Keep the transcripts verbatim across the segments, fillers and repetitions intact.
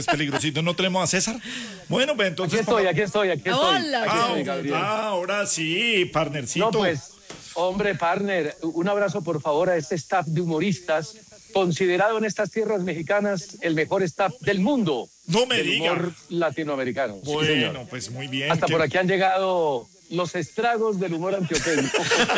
es peligrosito. ¿No tenemos a César? Bueno, pues entonces... Aquí estoy, aquí estoy, aquí estoy. Hola, Aquí Ah, estoy, Gabriel. ah, ahora sí, partnercito. No, pues, hombre, partner, un abrazo por favor a este staff de humoristas, considerado en estas tierras mexicanas el mejor staff del mundo. No me del diga. humor latinoamericano. Sí, Bueno, señor. pues muy bien. Hasta que- por aquí han llegado los estragos del humor antioqueño.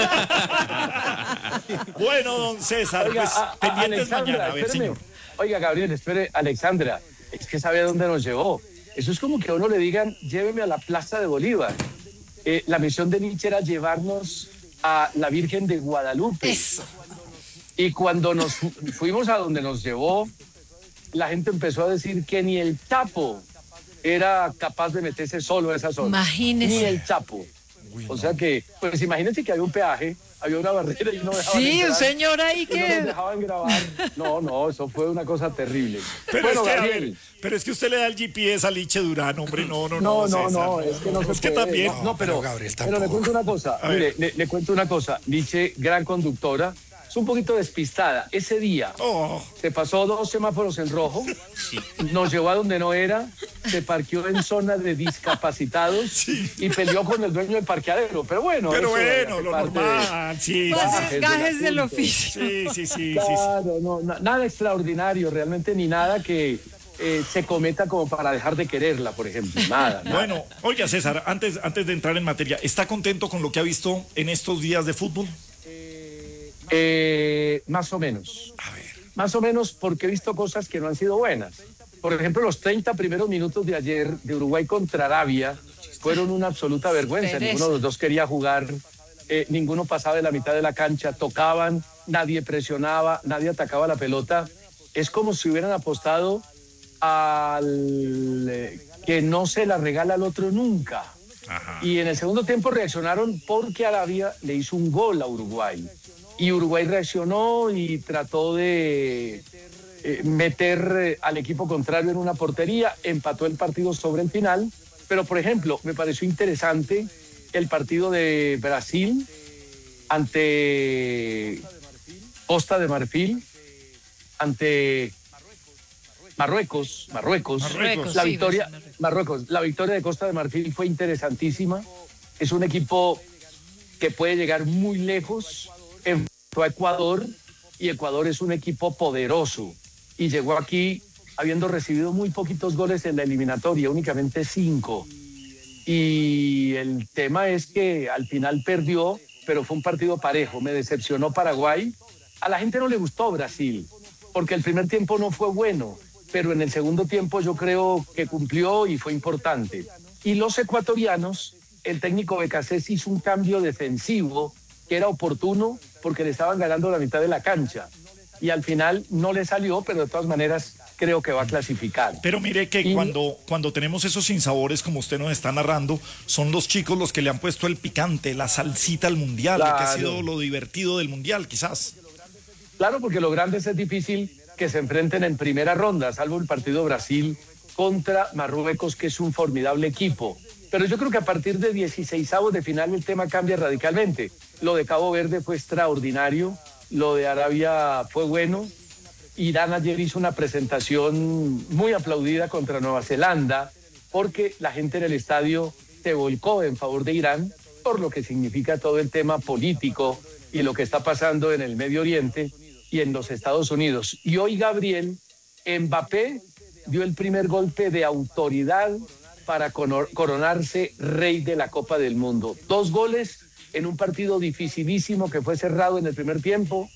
Bueno, don César, Oiga, pues a- a- pendientes Alexandra, mañana. A ver, espéreme. señor. Oiga, Gabriel, espere, Alexandra, es que sabe a dónde nos llevó. Eso es como que a uno le digan, lléveme a la Plaza de Bolívar. Eh, la misión de Nietzsche era llevarnos a la Virgen de Guadalupe. Eso. Y cuando nos fu- fuimos a donde nos llevó, la gente empezó a decir que ni el Chapo era capaz de meterse solo a esa zona. Imagínese. Ni el Chapo. O sea que, pues imagínense que había un peaje, había una barrera y no dejaban Sí, un entrar, señor ahí y no nos que... dejaban grabar. No, no, eso fue una cosa terrible. Pero, bueno, es que, a Gabriel, ver, pero es que usted le da el G P S a Liche Durán, hombre. No, no, no, no. no, César, no, es que no se Es que puede. también. No, no, pero, pero Gabriel pero le tampoco. cuento una cosa. A Mire, ver. le, le cuento una cosa. Nietzsche, gran conductora, es un poquito despistada. Ese día Oh, se pasó dos semáforos en rojo, nos llevó a donde no era, se parqueó en zona de discapacitados Sí. y peleó con el dueño del parqueadero. Pero bueno, pero eso bueno, hace lo parte de- normal. Sí, Pues Gajes es del gajes del asunto. oficio. sí, sí, sí, sí, sí. Claro, no, na- nada extraordinario, realmente ni nada que eh, se cometa como para dejar de quererla, por ejemplo. Nada. nada. Bueno, oiga, César, antes, antes de entrar en materia, ¿está contento con lo que ha visto en estos días de fútbol? Eh, más o menos. A ver. Más o menos porque he visto cosas que no han sido buenas. Por ejemplo, los treinta primeros minutos de ayer de Uruguay contra Arabia fueron una absoluta vergüenza. Pereza. Ninguno de los dos quería jugar, eh, ninguno pasaba de la mitad de la cancha, tocaban, nadie presionaba, nadie atacaba la pelota. Es como si hubieran apostado al eh, que no se la regala al otro nunca. Ajá. Y en el segundo tiempo reaccionaron porque Arabia le hizo un gol a Uruguay. Y Uruguay reaccionó y trató de eh, meter eh, al equipo contrario en una portería, empató el partido sobre el final. Pero, por ejemplo, me pareció interesante el partido de Brasil ante Costa de Marfil, ante Marruecos, Marruecos. Marruecos, La sí, victoria, Marruecos. Marruecos, la victoria de Costa de Marfil fue interesantísima. Es un equipo que puede llegar muy lejos. Enfrentó a Ecuador y Ecuador es un equipo poderoso. Y llegó aquí habiendo recibido muy poquitos goles en la eliminatoria, únicamente cinco. Y el tema es que al final perdió, pero fue un partido parejo. Me decepcionó Paraguay. A la gente no le gustó Brasil, porque el primer tiempo no fue bueno, pero en el segundo tiempo yo creo que cumplió y fue importante. Y los ecuatorianos, el técnico Becasés hizo un cambio defensivo que era oportuno porque le estaban ganando la mitad de la cancha. Y al final no le salió, pero de todas maneras creo que va a clasificar. Pero mire que Y- cuando, cuando tenemos esos sinsabores, como usted nos está narrando, son los chicos los que le han puesto el picante, la salsita al mundial, que ha Claro. sido lo divertido del mundial, quizás. Claro, porque lo grande es difícil que se enfrenten en primera ronda, salvo el partido Brasil contra Marruecos, que es un formidable equipo. Pero yo creo que a partir de dieciseisavos de final el tema cambia radicalmente. Lo de Cabo Verde fue extraordinario, lo de Arabia fue bueno. Irán ayer hizo una presentación muy aplaudida contra Nueva Zelanda, porque la gente en el estadio se volcó en favor de Irán, por lo que significa todo el tema político y lo que está pasando en el Medio Oriente y en los Estados Unidos. Y hoy Gabriel, Mbappé dio el primer golpe de autoridad para cono- coronarse rey de la Copa del Mundo. Dos goles en un partido dificilísimo que fue cerrado en el primer tiempo.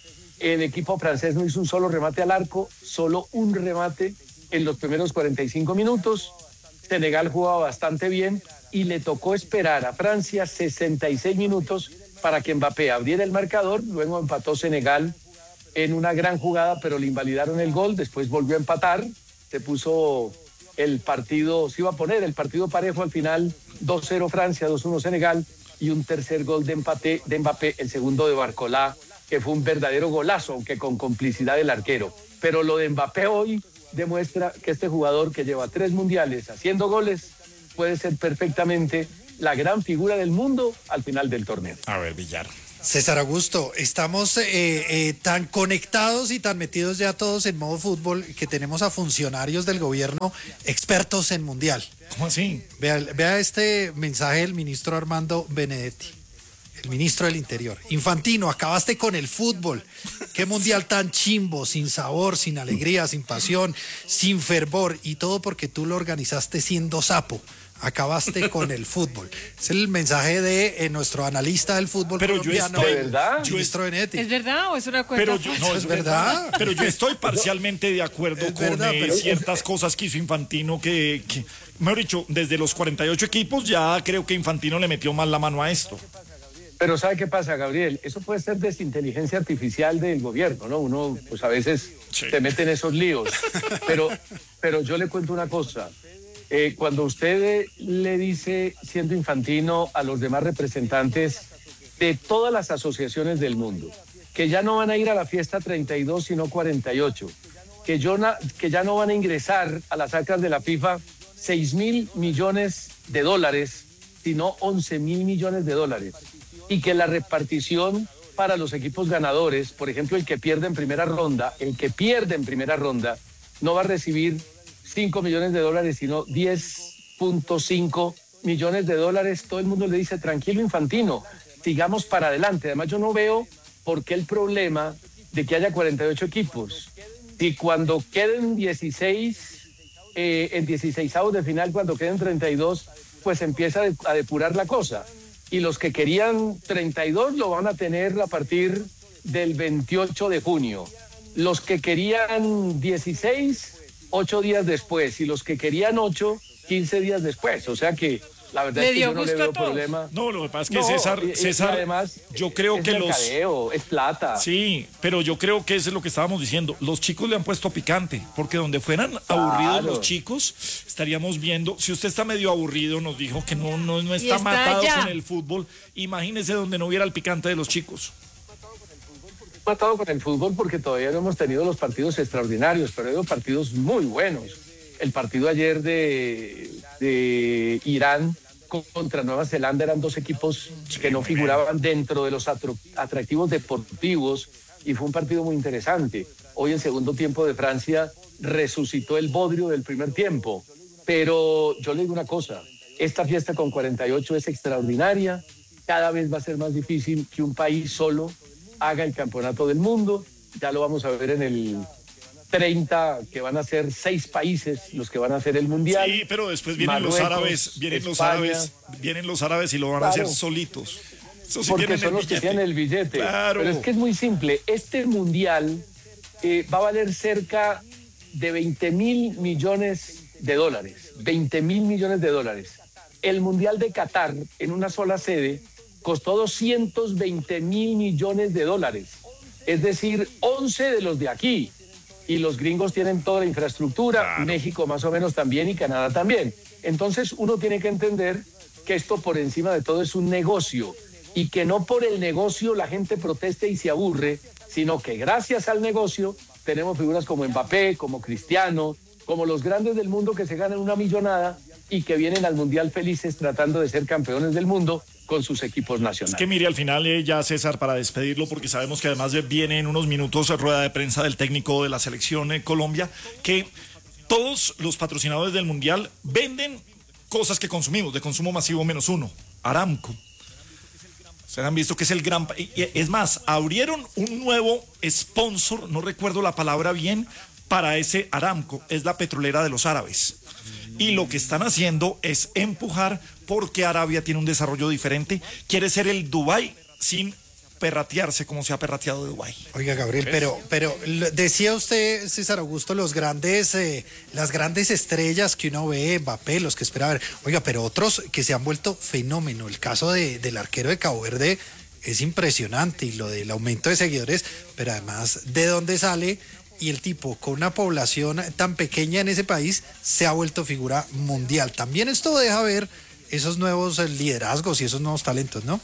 El equipo francés no hizo un solo remate al arco, solo un remate en los primeros cuarenta y cinco minutos. Senegal jugaba bastante bien y le tocó esperar a Francia sesenta y seis minutos para que Mbappé abriera el marcador. Luego empató Senegal en una gran jugada, pero le invalidaron el gol. Después volvió a empatar. Se puso el partido, se iba a poner el partido parejo al final, dos cero Francia, dos uno Senegal, y un tercer gol de empate de Mbappé, el segundo de Barcolá, que fue un verdadero golazo, aunque con complicidad del arquero. Pero lo de Mbappé hoy demuestra que este jugador que lleva tres mundiales haciendo goles puede ser perfectamente la gran figura del mundo al final del torneo. A ver, Villar. César Augusto, estamos eh, eh, tan conectados y tan metidos ya todos en modo fútbol que tenemos a funcionarios del gobierno expertos en mundial. ¿Cómo así? Vea, vea este mensaje del ministro Armando Benedetti, el ministro del Interior. Infantino, acabaste con el fútbol. Qué mundial tan chimbo, sin sabor, sin alegría, sin pasión, sin fervor, y todo porque tú lo organizaste siendo sapo. Acabaste con el fútbol. Es el mensaje de eh, nuestro analista del fútbol pero colombiano. Yo estoy, ¿de verdad? Ministro Benedetti. ¿Es verdad o es una cuenta? Pero yo, no, es, es verdad. verdad. Pero yo estoy parcialmente de acuerdo es con verdad, eh, pero... ciertas cosas que hizo Infantino que, que, mejor dicho, desde los cuarenta y ocho equipos ya creo que Infantino le metió más la mano a esto. Pero ¿sabe qué pasa, Gabriel? Eso puede ser desinteligencia artificial del gobierno, ¿no? Uno, pues a veces sí. se mete en esos líos. Pero, pero yo le cuento una cosa. Eh, cuando usted le dice, siendo Infantino, a los demás representantes de todas las asociaciones del mundo, que ya no van a ir a la fiesta treinta y dos, sino cuarenta y ocho, que, yo na, que ya no van a ingresar a las arcas de la FIFA seis mil millones de dólares, sino once mil millones de dólares, y que la repartición para los equipos ganadores, por ejemplo, el que pierde en primera ronda, el que pierde en primera ronda, no va a recibir cinco millones de dólares, sino diez punto cinco millones de dólares. Todo el mundo le dice, tranquilo, Infantino, sigamos para adelante. Además, yo no veo por qué el problema de que haya cuarenta y ocho equipos. Si cuando queden dieciséis, eh, en dieciseisavos de final, cuando queden treinta y dos, pues empieza a depurar la cosa. Y los que querían treinta y dos lo van a tener a partir del veintiocho de junio. Los que querían dieciséis... ocho días después, y los que querían ocho, quince días después. O sea que la verdad le es que yo no le veo problema. No, lo que pasa es que no, César, y, César, y además, yo creo es que mercadeo, los... es plata. Sí, pero yo creo que eso es lo que estábamos diciendo. Los chicos le han puesto picante, porque donde fueran claro. aburridos los chicos, estaríamos viendo, si usted está medio aburrido, nos dijo que no, no, no está, está matado allá. Con el fútbol, imagínese donde no hubiera el picante de los chicos. Matado con el fútbol porque todavía no hemos tenido los partidos extraordinarios, pero ha habido partidos muy buenos. El partido ayer de, de Irán contra Nueva Zelanda eran dos equipos que no figuraban dentro de los atractivos deportivos y fue un partido muy interesante. Hoy el segundo tiempo de Francia resucitó el bodrio del primer tiempo, pero yo le digo una cosa, esta fiesta con cuarenta y ocho es extraordinaria, cada vez va a ser más difícil que un país solo haga el campeonato del mundo, ya lo vamos a ver en el treinta, que van a ser seis países los que van a hacer el mundial. Sí, pero después vienen Marruecos, los árabes, vienen España, los árabes, vienen los árabes y lo van claro, a hacer solitos. Eso sí, porque son los billete. que tienen el billete. Claro. Pero es que es muy simple, este mundial eh, va a valer cerca de veinte mil millones de dólares, veinte mil millones de dólares. El mundial de Qatar en una sola sede costó doscientos veinte mil millones de dólares, es decir, once de los de aquí. Y los gringos tienen toda la infraestructura, claro. México más o menos también y Canadá también. Entonces uno tiene que entender que esto por encima de todo es un negocio y que no por el negocio la gente proteste y se aburre, sino que gracias al negocio tenemos figuras como Mbappé, como Cristiano, como los grandes del mundo que se ganan una millonada y que vienen al Mundial felices tratando de ser campeones del mundo con sus equipos nacionales. Es que mire, al final eh, ya César, para despedirlo, porque sabemos que además viene en unos minutos rueda de prensa del técnico de la selección eh, Colombia, que todos los patrocinadores del Mundial venden cosas que consumimos, de consumo masivo menos uno, Aramco. Ustedes han visto que es el gran... Es más, abrieron un nuevo sponsor, no recuerdo la palabra bien, para ese Aramco, es la petrolera de los árabes. Y lo que están haciendo es empujar porque Arabia tiene un desarrollo diferente. Quiere ser el Dubái sin perratearse como se ha perrateado de Dubái. Oiga, Gabriel, pero, pero decía usted, César Augusto, los grandes, eh, las grandes estrellas que uno ve, Mbappé, los que espera ver. Oiga, pero otros que se han vuelto fenómeno. El caso de, del arquero de Cabo Verde es impresionante y lo del aumento de seguidores, pero además de dónde sale. Y el tipo, con una población tan pequeña en ese país, se ha vuelto figura mundial. También esto deja ver esos nuevos liderazgos y esos nuevos talentos, ¿no?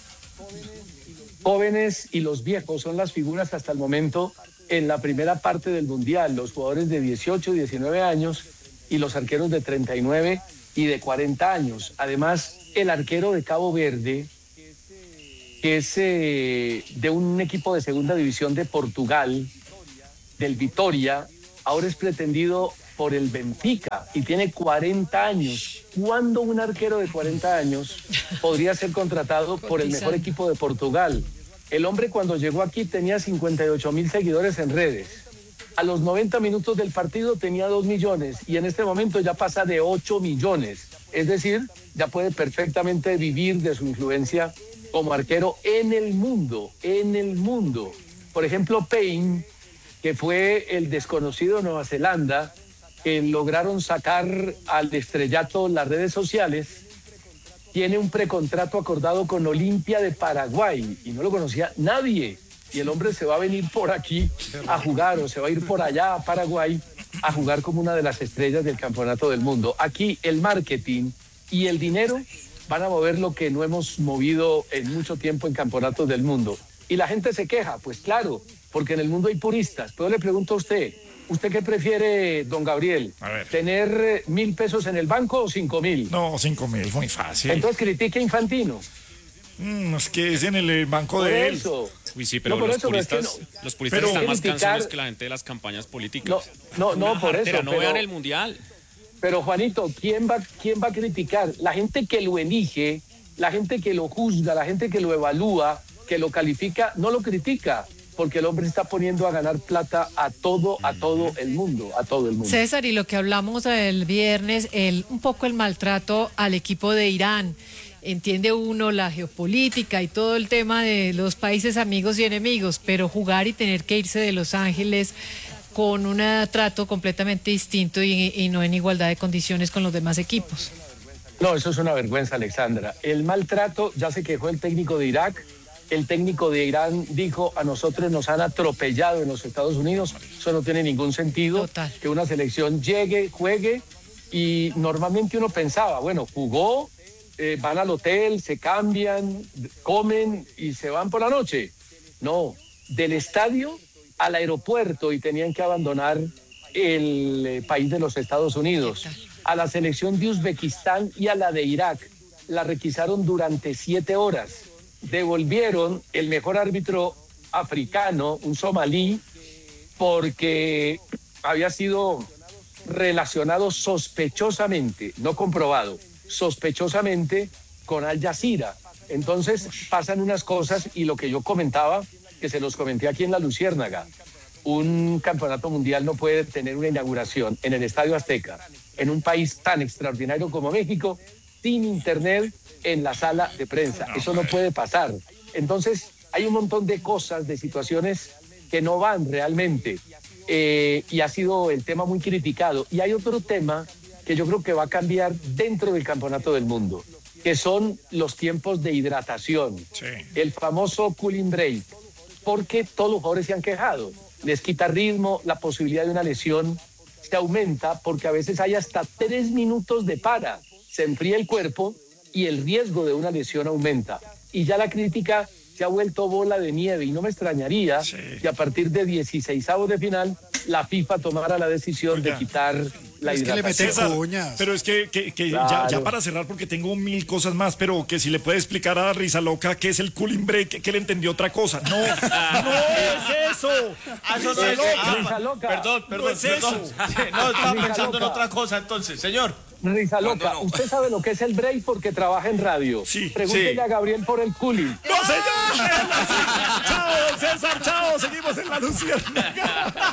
Jóvenes y los viejos son las figuras hasta el momento en la primera parte del mundial. Los jugadores de dieciocho, diecinueve años y los arqueros de treinta y nueve y de cuarenta años. Además, el arquero de Cabo Verde que es eh, de un equipo de segunda división de Portugal, del Vitória, ahora es pretendido por el Benfica y tiene cuarenta años. ¿Cuándo un arquero de cuarenta años podría ser contratado por el mejor equipo de Portugal? El hombre cuando llegó aquí tenía cincuenta y ocho mil seguidores en redes. A los noventa minutos del partido tenía dos millones y en este momento ya pasa de ocho millones. Es decir, ya puede perfectamente vivir de su influencia como arquero en el mundo, en el mundo. Por ejemplo, Payne, que fue el desconocido de Nueva Zelanda, que lograron sacar al estrellato las redes sociales, tiene un precontrato acordado con Olimpia de Paraguay y no lo conocía nadie. Y el hombre se va a venir por aquí a jugar o se va a ir por allá a Paraguay a jugar como una de las estrellas del campeonato del mundo. Aquí el marketing y el dinero van a mover lo que no hemos movido en mucho tiempo en campeonatos del mundo. Y la gente se queja, pues claro, porque en el mundo hay puristas. Pero le pregunto a usted, ¿usted qué prefiere, don Gabriel? A ver. ¿Tener eh, mil pesos en el banco o cinco mil? No, cinco mil, muy fácil. Entonces critique a Infantino. Mm, es que es en el banco Por de él. eso. Uy, sí, pero No, por los, eso, pero es que puristas, no- los puristas pero- están más criticar- cansados que la gente de las campañas políticas. No, no, no, Una por eso. jartera, no pero- vean el mundial. Pero Juanito, ¿quién va, ¿quién va a criticar? La gente que lo elige, la gente que lo juzga, la gente que lo evalúa, que lo califica, no lo critica, porque el hombre está poniendo a ganar plata a todo, a todo el mundo, a todo el mundo. César, y lo que hablamos el viernes, el, un poco el maltrato al equipo de Irán. Entiende uno la geopolítica y todo el tema de los países amigos y enemigos, pero jugar y tener que irse de Los Ángeles con un trato completamente distinto y, y no en igualdad de condiciones con los demás equipos. No, eso es una vergüenza, Alexandra. El maltrato, ya se quejó el técnico de Irak, el técnico de Irán dijo, a nosotros nos han atropellado en los Estados Unidos, eso no tiene ningún sentido, Total. que una selección llegue, juegue, y normalmente uno pensaba, bueno, jugó, eh, van al hotel, se cambian, comen y se van por la noche. No, del estadio al aeropuerto y tenían que abandonar el eh, país de los Estados Unidos. ¿Qué tal? A la selección de Uzbekistán y a la de Irak la requisaron durante siete horas. Devolvieron el mejor árbitro africano, un somalí, porque había sido relacionado sospechosamente, no comprobado, sospechosamente con Al Jazeera. Entonces pasan unas cosas y lo que yo comentaba, que se los comenté aquí en La Luciérnaga, un campeonato mundial no puede tener una inauguración en el Estadio Azteca, en un país tan extraordinario como México, sin internet en la sala de prensa. Eso no puede pasar. Entonces hay un montón de cosas, de situaciones que no van realmente. Eh, y ha sido el tema muy criticado. Y hay otro tema que yo creo que va a cambiar dentro del campeonato del mundo, que son los tiempos de hidratación. Sí. El famoso cooling break, porque todos los jugadores se han quejado. Les quita ritmo, la posibilidad de una lesión se aumenta porque a veces hay hasta tres minutos de para. Se enfría el cuerpo y el riesgo de una lesión aumenta. Y ya la crítica se ha vuelto bola de nieve y no me extrañaría Sí. que a partir de dieciseisavos de final la FIFA tomara la decisión Oiga. de quitar la Es que le hidratación. mete César, cuñas. pero es que, que- que ya, Claro. ya para cerrar, porque tengo mil cosas más, pero que si le puede explicar a Risa Loca qué es el cooling break, que él entendió otra cosa. No, no es eso. Ah, eso no Eh, es. eh, ah, Risa Loca. Perdón, perdón, No es perdón. eso. No, estaba Risa pensando en Loca. otra cosa entonces, señor. Risa Loca, no. usted sabe lo que es el break porque trabaja en radio. Sí, Pregúntele sí. a Gabriel por el cooling. ¡No, señor! ¡Chao, don César! ¡Chao! Seguimos en La Luciérnaga.